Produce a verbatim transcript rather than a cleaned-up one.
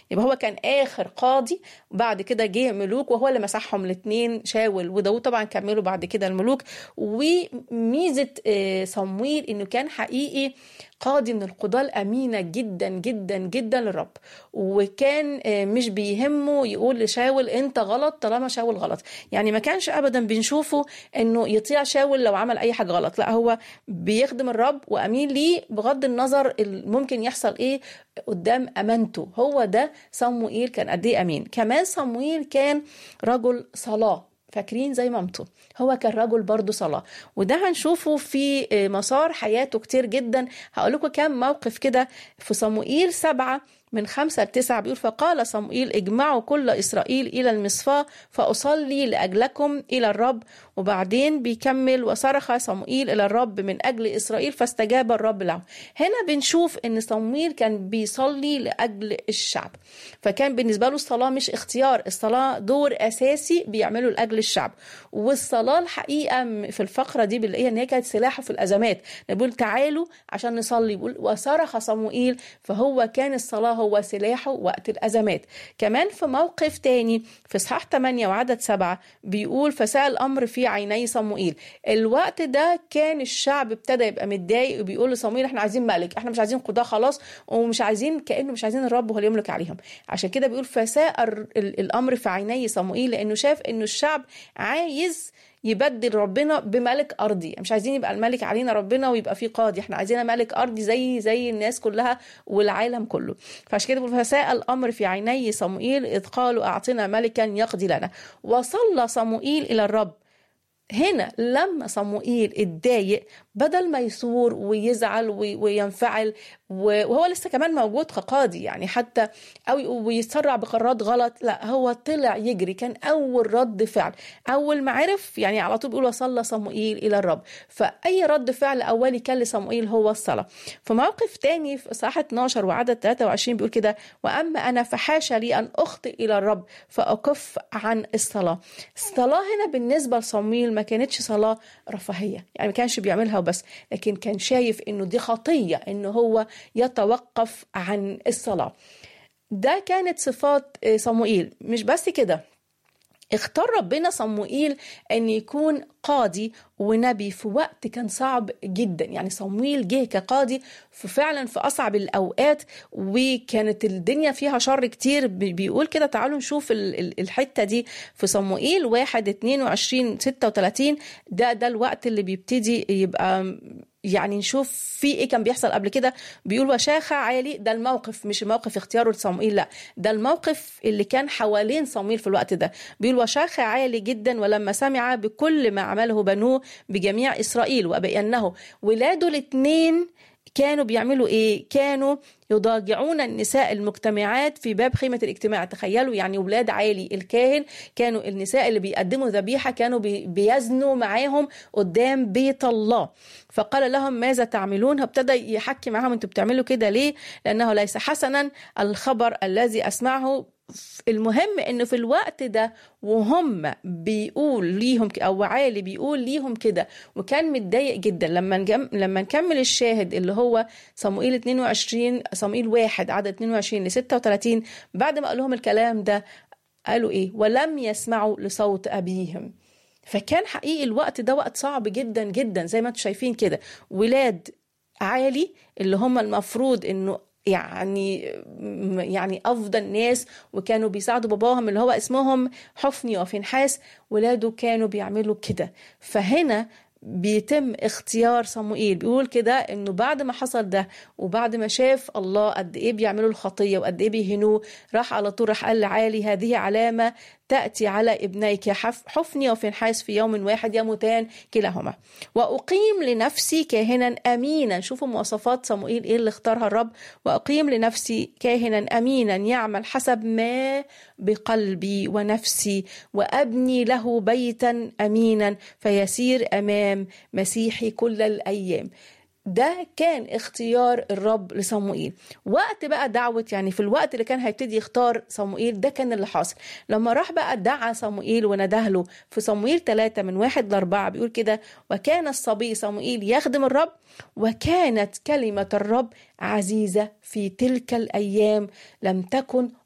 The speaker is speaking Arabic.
يبقى هو كان آخر قاضي، وبعد كده جه ملوك وهو اللي مسحهم الاثنين شاول وداود، طبعا كملوا بعد كده الملوك. وميزة صمويل انه كان حقيقي قاضي من القضاة الأمينة جدا جدا جدا للرب، وكان مش بيهمه يقول لشاول انت غلط طالما شاول غلط. يعني ما كانش أبدا بنشوفه انه يطيع شاول لو عمل اي حاجة غلط، لا هو بيخدم الرب وأمين ليه بغض النظر ممكن يحصل ايه قدام أمانته. هو ده صموئيل كان قد ايه أمين. كمان صموئيل كان رجل صلاة، فاكرين زي مامته، هو كان رجل برضو صلاة، وده هنشوفه في مسار حياته كتير جدا. هقول لكم كام موقف كده في صموئيل سبعة من خمسة لتسعة بيقول فقال صموئيل اجمعوا كل إسرائيل إلى المصفاة فأصلي لأجلكم إلى الرب. وبعدين بيكمل وصرخ صموئيل إلى الرب من أجل إسرائيل فاستجاب الرب له. هنا بنشوف إن صموئيل كان بيصلي لأجل الشعب، فكان بالنسبة له الصلاة مش اختيار، الصلاة دور أساسي بيعمله لأجل الشعب. والصلاة الحقيقة في الفقرة دي بنلاقيها إن هي كانت سلاحه في الأزمات، نقول تعالوا عشان نصلي، بيقول وصرخ صموئيل، فهو كان الصلاة هو سلاحه وقت الأزمات. كمان في موقف تاني في إصحاح ثمانية وعدد سبعة بيقول فساء الأمر في عيني صموئيل. الوقت ده كان الشعب ابتدى يبقى متضايق وبيقول لصموئيل احنا عايزين ملك، احنا مش عايزين قضاء خلاص، ومش عايزين كأنه مش عايزين الرب هو اللي يملك عليهم. عشان كده بيقول فساء الأمر في عيني صموئيل، لأنه شاف إنه الشعب عايز يبدل ربنا بملك أرضي، مش عايزين يبقى الملك علينا ربنا ويبقى فيه قاضي، احنا عايزين ملك أرضي زي زي الناس كلها والعالم كله. فعشان كده بيقول فساء الأمر في عيني صموئيل إذ قالوا أعطنا ملكا يقضي لنا. وصلى صموئيل إلى الرب. هنا لما صموئيل اتضايق بدل ما يثور ويزعل وينفعل وهو لسه كمان موجود كقاضي يعني حتى أو ويتسرع بقرارات غلط، لا هو طلع يجري. كان أول رد فعل أول ما عرف يعني على طول بيقول وصلى صموئيل إلى الرب. فأي رد فعل أولي كان لصموئيل هو الصلاة. في موقف تاني في إصحاح اتناشر وعدد ثلاثة وعشرين بيقول كده وأما أنا فحاشا لي أن أخطئ إلى الرب فأكف عن الصلاة. الصلاة هنا بالنسبة لصموئيل ما كانتش صلاة رفاهية، يعني ما كانش بيعملها وبس، لكن كان شايف إنه دي خطية إنه هو يتوقف عن الصلاة. ده كانت صفات صموئيل. مش بس كده، اختار ربنا صموئيل أن يكون قاضي ونبي في وقت كان صعب جدا. يعني صموئيل جه كقاضي ففعلا في أصعب الأوقات وكانت الدنيا فيها شر كتير. بيقول كده تعالوا نشوف الحتة دي في صموئيل واحد اتنين وعشرين ستة وتلاتين. ده ده الوقت اللي بيبتدي يبقى يعني نشوف في ايه كان بيحصل قبل كده. بيقول وشاخ عالي، ده الموقف مش موقف اختياره لصموئيل، لا ده الموقف اللي كان حوالين صموئيل في الوقت ده. بيقول وشاخ عالي جدا ولما سمع بكل ما عمله بنوه بجميع إسرائيل وبأنه ولاده الاثنين كانوا بيعملوا ايه؟ كانوا يضاجعون النساء المجتمعات في باب خيمة الاجتماع. تخيلوا يعني ولاد عالي الكاهن كانوا النساء اللي بيقدموا ذبيحة كانوا بيزنوا معاهم قدام بيت الله. فقال لهم ماذا تعملون؟ ابتدى يحكي معهم انتوا بتعملوا كده ليه؟ لأنه ليس حسنا الخبر الذي أسمعه. المهم انه في الوقت ده وهم بيقول ليهم او عالي بيقول ليهم كده وكان متضايق جدا. لما نجم لما نكمل الشاهد اللي هو صموئيل اتنين وعشرين صموئيل واحد عدد اتنين وعشرين ل ستة وتلاتين، بعد ما قال لهم الكلام ده قالوا ايه؟ ولم يسمعوا لصوت ابيهم. فكان حقيقي الوقت ده وقت صعب جدا جدا زي ما انتم شايفين كده. ولاد عالي اللي هم المفروض انه يعني يعني أفضل ناس وكانوا بيساعدوا باباهم اللي هو اسمهم حفني وفنحاس، ولاده كانوا بيعملوا كده. فهنا بيتم اختيار صموئيل. بيقول كده انه بعد ما حصل ده وبعد ما شاف الله قد ايه بيعملوا الخطيه وقد ايه بيهنوه، راح على طول راح قال لعالي هذه علامه تأتي على ابنيك حفني وفنحاس في يوم واحد يموتان كلاهما، وأقيم لنفسي كاهنا أمينا. شوفوا مواصفات صموئيل إيه اللي اختارها الرب. وأقيم لنفسي كاهنا أمينا يعمل حسب ما بقلبي ونفسي وأبني له بيتا أمينا فيسير أمام مسيحي كل الأيام. ده كان اختيار الرب لصموئيل. وقت بقى دعوة يعني في الوقت اللي كان هيبتدي يختار صموئيل ده كان اللي حاصل لما راح بقى دعا صموئيل ونده له في صموئيل ثلاثة من واحد لأربعة. بيقول كده وكان الصبي صموئيل يخدم الرب وكانت كلمة الرب عزيزة في تلك الأيام لم تكن